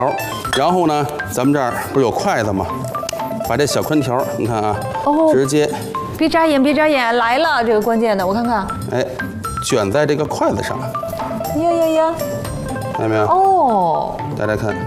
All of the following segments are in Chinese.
然后呢，咱们这儿不是有筷子吗？把这小宽条，你看啊，直接。 别眨眼，别眨眼，来了，这个关键的，我看看。 哎，卷在这个筷子上。 呀， 看到没有？ 哦， 大家看，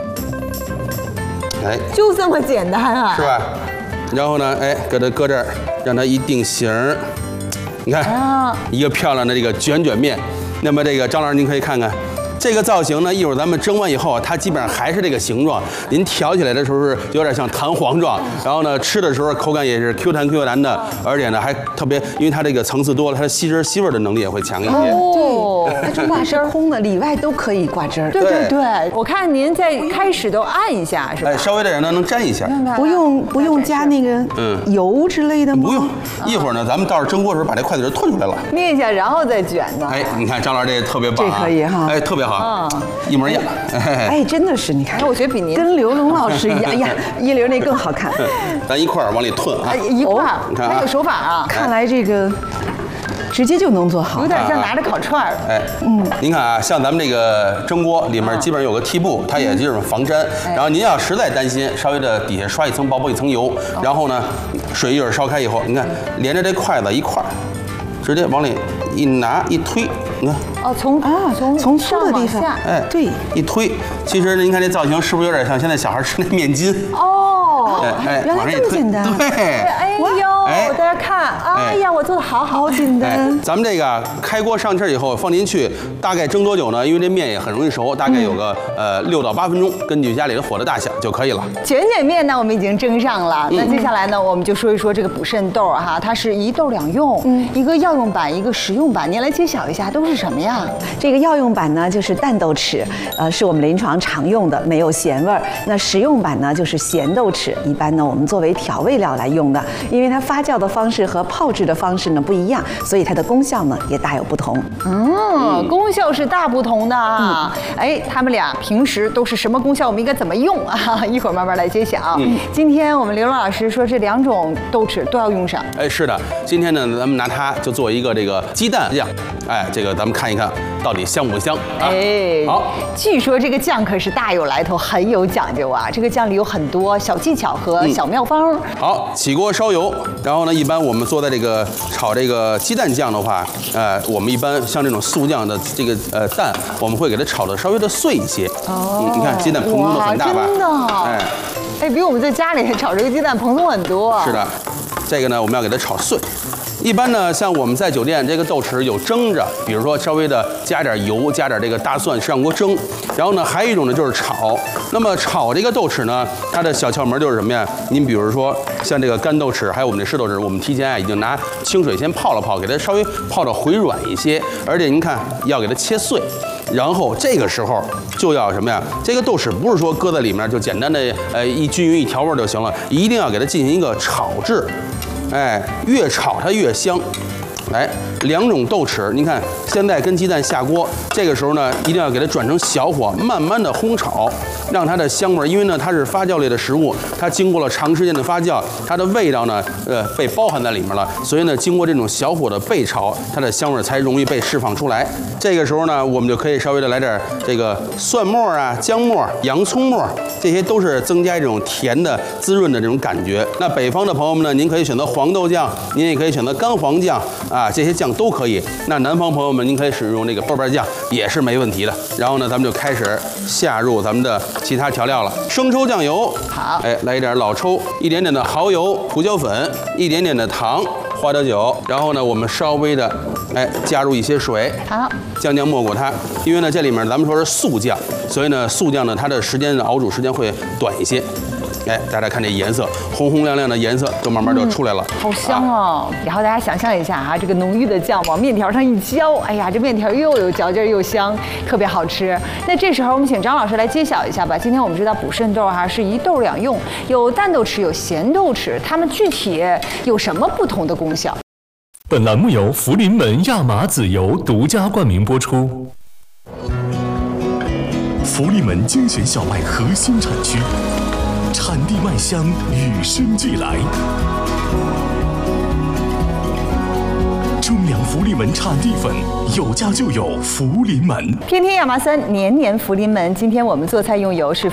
哎， 就这么简单啊， 是吧？然后呢，哎，搁这儿，让它一定型儿。你看，一个漂亮的这个卷面。那么这个张老师，您可以看看。这个造型呢，一会儿咱们蒸完以后，它基本上还是这个形状。您挑起来的时候是有点像弹簧状，然后呢，吃的时候口感也是 Q 弹的，而且呢还特别，因为它这个层次多了，它吸汁吸味的能力也会强一些。 哦，它中间是空的，里外都可以挂汁儿。 对，我看您在开始都按一下，是吧？ 哎，稍微的让它能沾一下。 不用加那个油之类的吗？ 不用，一会儿呢，咱们到时候蒸锅的时候把这筷子就退出来了， 捏一下，然后再卷呢。 哎，你看张老师这特别棒， 这可以哈， 哎，特别好。一模一样， 哎，真的是，你看， 我觉得比您跟刘龙老师一样呀，一流那更好看。 咱一块儿往里吞啊， 一块儿， 你看还有手法啊， 看来这个直接就能做好， 有点像拿着烤串儿。 哎，您看啊，像咱们这个蒸锅里面基本上有个屉布，它也基本上防粘。然后您要实在担心，稍微的底下刷一层薄一层油，然后呢，水一会儿烧开以后，你看连着这筷子一块儿，直接往里一拿一推。你看从粗的地方， 哎，对，一推，其实您看这造型是不是有点像现在小孩吃那面筋？ 哦， 原来这么简单。 对， 哎呦，大家看，哎呀，我做的好简单。 咱们这个开锅上气以后放进去，大概蒸多久呢？因为这面也很容易熟，大概有个6到8分钟，根据家里的火的大小就可以了。 卷面呢，我们已经蒸上了。那接下来呢，我们就说一说这个补肾豆哈，它是一豆两用，一个药用版，一个食用版。您来揭晓一下，都是什么呀？ 这个药用版呢，就是淡豆豉，是我们临床常用的，没有咸味儿。那食用版呢，就是咸豆豉，一般呢我们作为调味料来用的，因为它发酵的方式和泡制的方式呢不一样，所以它的功效呢也大有不同。 功效是大不同的啊。哎，他们俩平时都是什么功效？我们应该怎么用啊？一会儿慢慢来揭晓。今天我们刘老师说这2种豆豉都要用上。 哎，是的，今天呢咱们拿它就做一个这个鸡蛋酱。哎，这个咱们看一看到底香不香啊？ 哎，好，据说这个酱可是大有来头，很有讲究啊。这个酱里有很多小技巧和小妙方。 好，起锅烧油，然后呢，一般我们做的这个炒这个鸡蛋酱的话，我们一般像这种素酱的这个蛋，我们会给它炒的稍微的碎一些。你看鸡蛋蓬松的很大吧？ 真的。哎，比我们在家里炒这个鸡蛋蓬松很多。 是的，这个呢我们要给它炒碎。一般呢，像我们在酒店这个豆豉有蒸着，比如说稍微的加点油，加点这个大蒜上锅蒸。然后呢，还有一种呢就是炒。那么炒这个豆豉呢，它的小窍门就是什么呀？您比如说像这个干豆豉，还有我们这湿豆豉，我们提前已经拿清水先泡了泡，给它稍微泡到回软一些，而且您看要给它切碎。然后这个时候就要什么呀？这个豆豉不是说搁在里面就简单的一均匀一调味就行了，一定要给它进行一个炒制。哎，越炒它越香。哎，2种豆豉，您看现在跟鸡蛋下锅，这个时候呢，一定要给它转成小火，慢慢的烘炒，让它的香味，因为呢它是发酵类的食物，它经过了长时间的发酵，它的味道呢，被包含在里面了，所以呢，经过这种小火的焙炒，它的香味才容易被释放出来。这个时候呢，我们就可以稍微的来点这个蒜末啊、姜末、洋葱末，这些都是增加这种甜的、滋润的这种感觉。那北方的朋友们呢，您可以选择黄豆酱，您也可以选择干黄酱啊，这些酱都可以。那南方朋友们，您可以使用这个豆瓣酱，也是没问题的。然后呢，咱们就开始下入咱们的其他调料了。生抽、酱油， 好， 哎，来一点老抽，一点点的蚝油、胡椒粉，一点点的糖、花雕酒。然后呢，我们稍微的，哎，加入一些水， 好， 将没过它。因为呢，这里面咱们说是素酱，所以呢，素酱呢，它的时间的熬煮时间会短一些。哎，大家看这颜色，红红亮亮的颜色就慢慢就出来了， 好香哦！然后大家想象一下啊，这个浓郁的酱往面条上一浇，哎呀，这面条又有嚼劲又香，特别好吃。那这时候我们请张老师来揭晓一下吧。今天我们知道补肾豆哈是一豆两用，有淡豆豉，有咸豆豉，它们具体有什么不同的功效？ 本栏目由福临门亚麻籽油独家冠名播出。福临门精选小麦核心产区，产地麦香与生俱来，专中粮福临门产地粉，有家就有福临门。 天天亚麻酸，年年福临门。今天我们做菜用油是